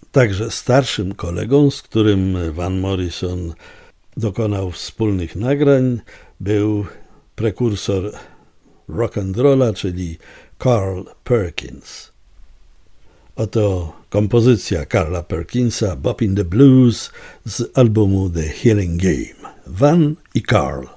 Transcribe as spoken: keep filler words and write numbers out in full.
Także starszym kolegą, z którym Van Morrison dokonał wspólnych nagrań, był prekursor rock'n'rolla, czyli Carl Perkins. Oto kompozycja Carla Perkinsa, Bop in the Blues z albumu The Healing Game. Van i Carl.